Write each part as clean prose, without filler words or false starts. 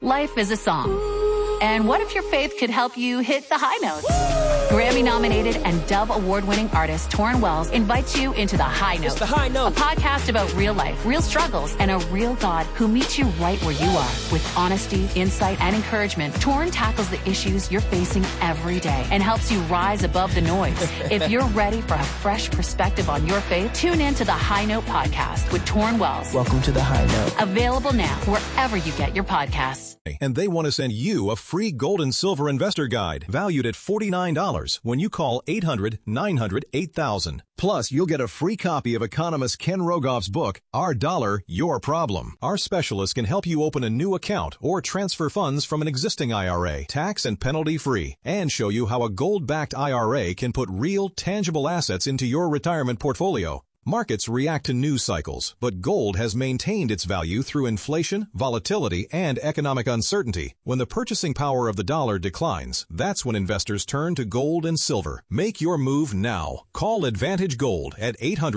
Life is a song. And what if your faith could help you hit the high notes? Grammy-nominated and Dove Award-winning artist Torrin Wells invites you into The High Note. It's The High Note. A podcast about real life, real struggles, and a real God who meets you right where you are. With honesty, insight, and encouragement, Torrin tackles the issues you're facing every day and helps you rise above the noise. If you're ready for a fresh perspective on your faith, tune in to The High Note podcast with Torrin Wells. Welcome to The High Note. Available now wherever you get your podcasts. And they want to send you a free gold and silver investor guide valued at $49 when you call 800-900-8000. Plus, you'll get a free copy of economist Ken Rogoff's book, Our Dollar, Your Problem. Our specialists can help you open a new account or transfer funds from an existing IRA, tax and penalty free, and show you how a gold-backed IRA can put real, tangible assets into your retirement portfolio. Markets react to news cycles, but gold has maintained its value through inflation, volatility, and economic uncertainty. When the purchasing power of the dollar declines, that's when investors turn to gold and silver. Make your move now. Call Advantage Gold at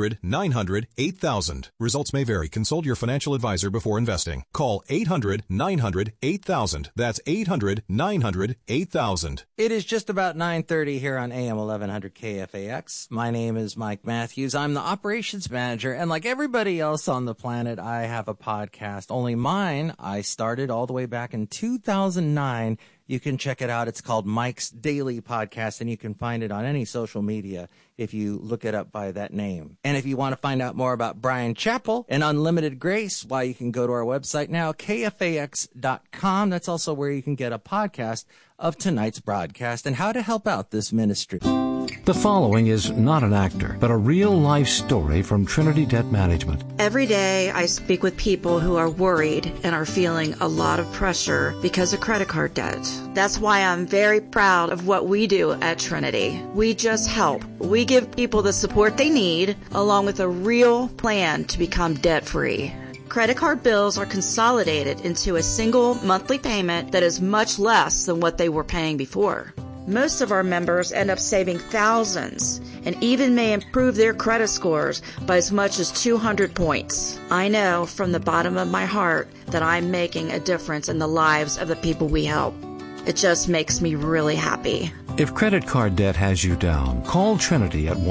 800-900-8000. Results may vary. Consult your financial advisor before investing. Call 800-900-8000. That's 800-900-8000. It is just about 9:30 here on AM 1100 KFAX. My name is Mike Matthews. I'm the operations manager, and like everybody else on the planet, I have a podcast. Only mine, I started all the way back in 2009. You can check it out. It's called Mike's Daily Podcast, and you can find it on any social media if you look it up by that name. And if you want to find out more about Bryan Chapell and Unlimited Grace, why, you can go to our website now, KFAX.com. That's also where you can get a podcast of tonight's broadcast and how to help out this ministry. The following is not an actor, but a real-life story from Trinity Debt Management. Every day I speak with people who are worried and are feeling a lot of pressure because of credit card debt. That's why I'm very proud of what we do at Trinity. We just help. We give people the support they need, along with a real plan to become debt-free. Credit card bills are consolidated into a single monthly payment that is much less than what they were paying before. Most of our members end up saving thousands and even may improve their credit scores by as much as 200 points. I know from the bottom of my heart that I'm making a difference in the lives of the people we help. It just makes me really happy. If credit card debt has you down, call Trinity at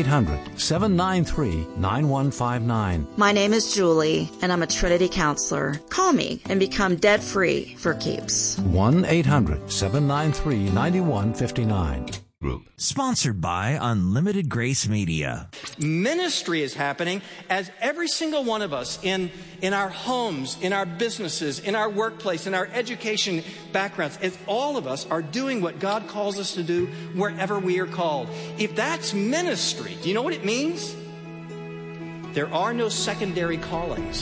1-800-793-9159. My name is Julie, and I'm a Trinity counselor. Call me and become debt-free for keeps. 1-800-793-9159. Group. Sponsored by Unlimited Grace Media. Ministry is happening as every single one of us in our homes, in our businesses, in our workplace, in our education backgrounds, as all of us are doing what God calls us to do wherever we are called. If that's ministry, do you know what it means? There are no secondary callings.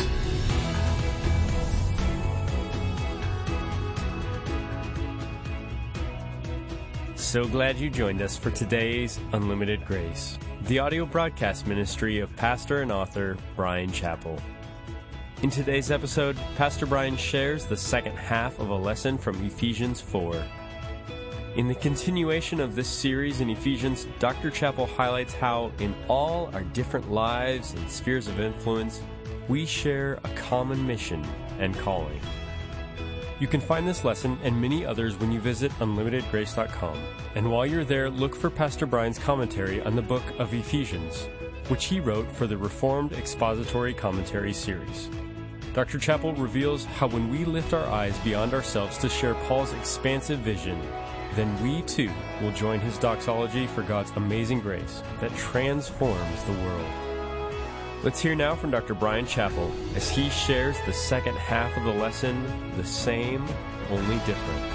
So glad you joined us for today's Unlimited Grace, the audio broadcast ministry of pastor and author Bryan Chapell. In today's episode, Pastor Bryan shares the second half of a lesson from Ephesians 4. In the continuation of this series in Ephesians, Dr. Chapell highlights how, in all our different lives and spheres of influence, we share a common mission and calling. You can find this lesson and many others when you visit unlimitedgrace.com. And while you're there, look for Pastor Bryan's commentary on the book of Ephesians, which he wrote for the Reformed Expository Commentary series. Dr. Chapell reveals how when we lift our eyes beyond ourselves to share Paul's expansive vision, then we too will join his doxology for God's amazing grace that transforms the world. Let's hear now from Dr. Bryan Chapell as he shares the second half of the lesson, The Same, Only Different.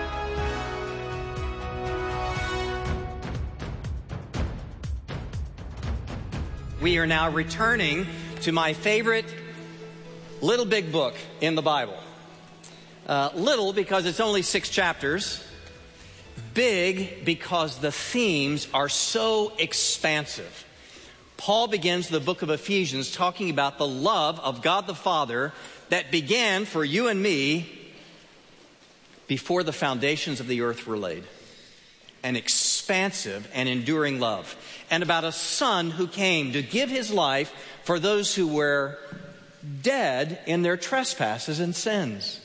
We are now returning to my favorite little big book in the Bible. Little because it's only 6 chapters. Big because the themes are so expansive. Paul begins the book of Ephesians talking about the love of God the Father that began for you and me before the foundations of the earth were laid. An expansive and enduring love. And about a son who came to give his life for those who were dead in their trespasses and sins.